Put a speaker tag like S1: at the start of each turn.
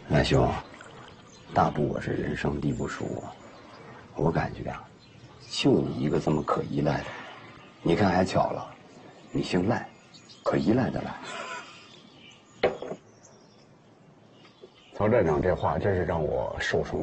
S1: 赖兄，大不我是人生地不熟啊，我感觉啊，就你一个这么可依赖的人。你看还巧了，你姓赖，可依赖的赖。
S2: 曹站长这话真是让我受宠